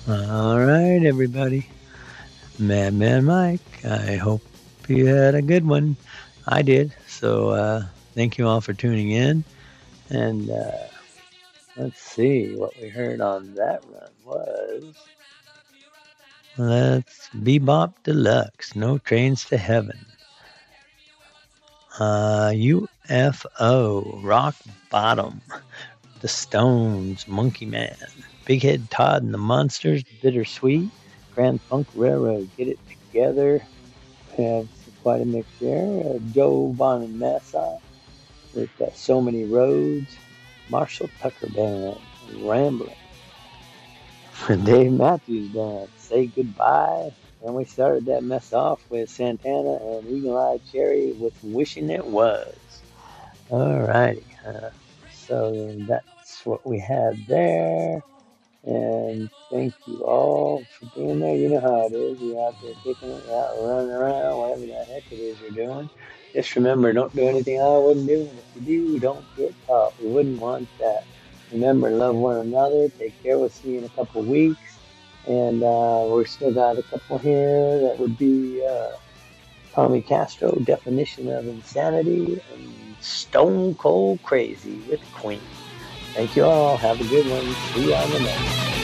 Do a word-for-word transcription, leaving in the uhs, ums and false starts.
All right, everybody. Madman Mike, I hope you had a good one. I did. So uh, thank you all for tuning in. And uh, let's see what we heard on that run was let's Bebop Deluxe, No Trains to Heaven. Uh, U F O, Rock Bottom, The Stones, Monkey Man, Big Head Todd and the Monsters, Bittersweet, Grand Funk Railroad, Get It Together. We have quite a mix there. Uh, Joe Bon and Massa with uh, So Many Roads, Marshall Tucker Band, Rambling, Dave Matthews Band, Say Goodbye. And we started that mess off with Santana and Eagle Eye Cherry with Wishing It Was. Alrighty. Uh, so that's what we had there. And thank you all for being there. You know how it is. You're out there kicking it, you're out running around, whatever the heck it is you're doing. Just remember, don't do anything I wouldn't do. And if you do, don't get caught. We wouldn't want that. Remember, love one another. Take care. We'll see you in a couple of weeks. And uh, we're still got a couple here. That would be uh, Tommy Castro, Definition of Insanity, and Stone Cold Crazy with Queen. Thank you all. Have a good one. See you on the next.